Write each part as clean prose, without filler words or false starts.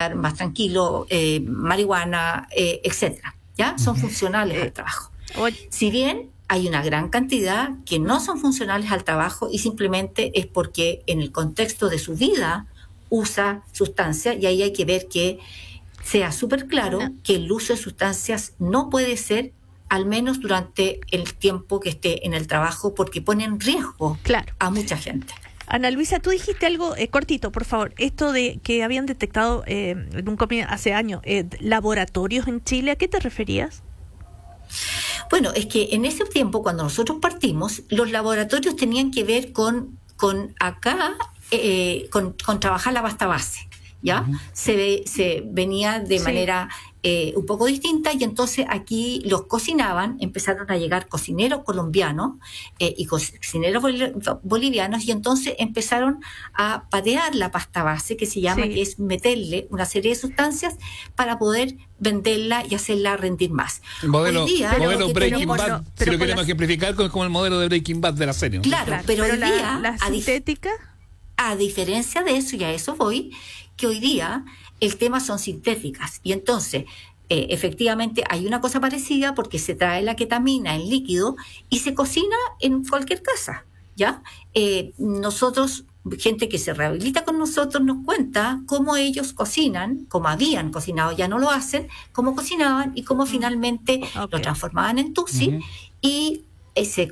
estar más tranquilo, marihuana, etcétera. ¿Ya? Son funcionales al trabajo. Si bien hay una gran cantidad que no son funcionales al trabajo y simplemente es porque en el contexto de su vida usa sustancias, y ahí hay que ver que sea súper claro que el uso de sustancias no puede ser al menos durante el tiempo que esté en el trabajo, porque pone en riesgo a mucha gente. Ana Luisa, tú dijiste algo cortito, por favor. Esto de que habían detectado hace años laboratorios en Chile, ¿a qué te referías? Bueno, es que en ese tiempo, cuando nosotros partimos, los laboratorios tenían que ver con trabajar la pasta base, ¿ya? Uh-huh. Se venía de manera un poco distinta, y entonces aquí los cocinaban, empezaron a llegar cocineros colombianos y cocineros bolivianos, y entonces empezaron a patear la pasta base, que se llama, que es meterle una serie de sustancias para poder venderla y hacerla rendir más. Modelo Breaking Bad, si lo queremos ejemplificar, como el modelo de Breaking Bad de la serie, ¿no? Claro, pero hoy día, la sintética, a diferencia de eso, y a eso voy, que hoy día el tema son sintéticas, y entonces efectivamente hay una cosa parecida, porque se trae la ketamina en líquido y se cocina en cualquier casa, ¿ya? Nosotros, gente que se rehabilita con nosotros, nos cuenta cómo ellos cocinan, cómo habían cocinado, ya no lo hacen, cómo cocinaban y cómo finalmente lo transformaban en tusi, y se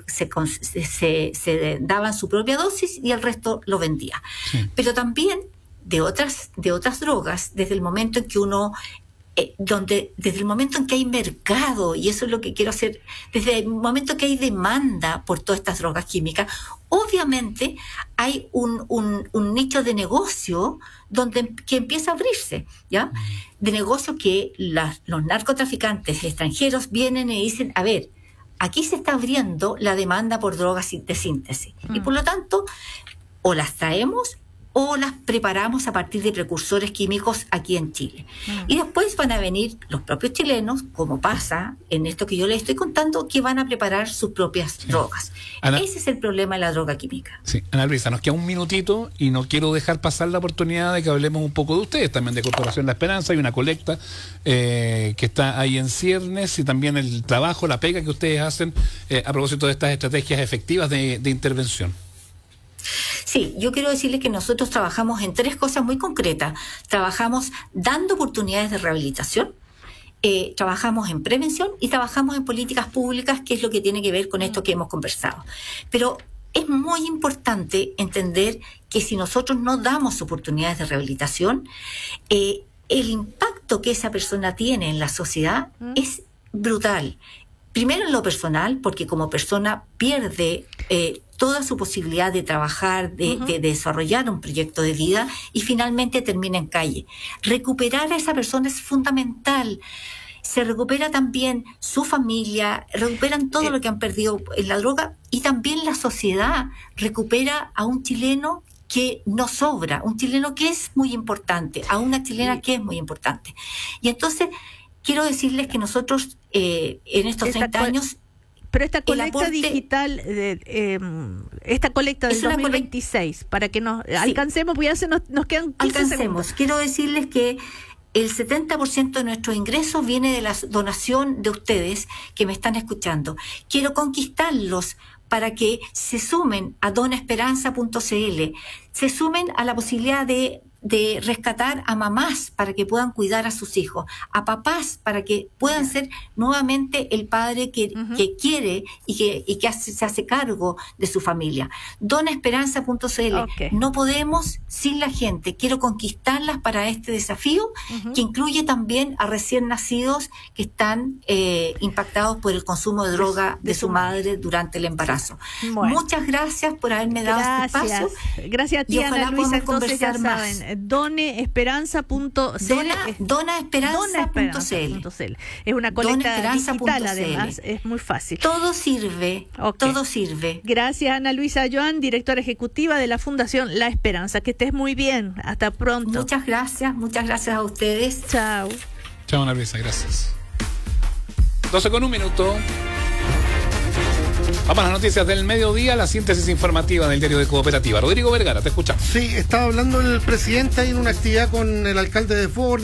daban su propia dosis y el resto lo vendía. Sí. Pero también de otras drogas, desde el momento en que uno desde el momento en que hay mercado, y eso es lo que quiero hacer, desde el momento que hay demanda por todas estas drogas químicas, obviamente hay un nicho de negocio que empieza a abrirse, ¿ya? De negocio que los narcotraficantes extranjeros vienen y dicen, a ver, aquí se está abriendo la demanda por drogas de síntesis, y por lo tanto o las traemos o las preparamos a partir de precursores químicos aquí en Chile. Y después van a venir los propios chilenos, como pasa en esto que yo les estoy contando, que van a preparar sus propias drogas. Ese es el problema de la droga química. Sí, Ana Luisa, nos queda un minutito y no quiero dejar pasar la oportunidad de que hablemos un poco de ustedes, también de Corporación La Esperanza. Hay una colecta que está ahí en ciernes, y también el trabajo, la pega que ustedes hacen a propósito de estas estrategias efectivas de intervención. Sí, yo quiero decirles que nosotros trabajamos en 3 cosas muy concretas. Trabajamos dando oportunidades de rehabilitación, trabajamos en prevención y trabajamos en políticas públicas, que es lo que tiene que ver con esto que hemos conversado. Pero es muy importante entender que si nosotros no damos oportunidades de rehabilitación, el impacto que esa persona tiene en la sociedad es brutal. Primero en lo personal, porque como persona pierde toda su posibilidad de trabajar, de desarrollar un proyecto de vida, y finalmente termina en calle. Recuperar a esa persona es fundamental. Se recupera también su familia, recuperan todo lo que han perdido en la droga, y también la sociedad recupera a un chileno que no sobra, un chileno que es muy importante, a una chilena que es muy importante. Y entonces quiero decirles que nosotros en estos 30 años... Pero esta colecta digital, esta colecta del 2026, para que nos alcancemos, porque ya nos quedan 15 segundos. Quiero decirles que el 70% de nuestros ingresos viene de la donación de ustedes que me están escuchando. Quiero conquistarlos para que se sumen a donaesperanza.cl, se sumen a la posibilidad de rescatar a mamás para que puedan cuidar a sus hijos, a papás para que puedan ser nuevamente el padre que quiere y que se hace cargo de su familia. Donaesperanza.cl. No podemos sin la gente. Quiero conquistarlas para este desafío, que incluye también a recién nacidos que están impactados por el consumo de droga de su madre durante el embarazo. Bueno. Muchas gracias por haberme dado este espacio. Gracias a ti, Ana Luisa. Entonces ya saben, donaesperanza.cl. Donaesperanza.cl. Es una colecta digital, además, es muy fácil. Todo sirve, todo sirve. Gracias, Ana Luisa Joan, directora ejecutiva de la Fundación La Esperanza. Que estés muy bien, hasta pronto. Muchas gracias a ustedes. Chao. Chao, Ana Luisa, gracias. 12:01. Vamos a las noticias del mediodía, la síntesis informativa del diario de Cooperativa. Rodrigo Vergara, te escuchamos. Sí, estaba hablando el presidente ahí en una actividad con el alcalde de Ford.